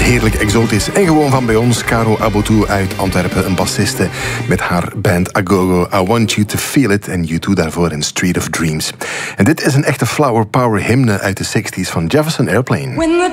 heerlijk exotisch en gewoon van bij ons. Caro Abotou uit Antwerpen, een bassiste met haar band Agogo. I Want You To Feel It en U2 daarvoor in Street of Dreams. En dit is een echte flower power hymne uit de 60s van Jefferson Airplane.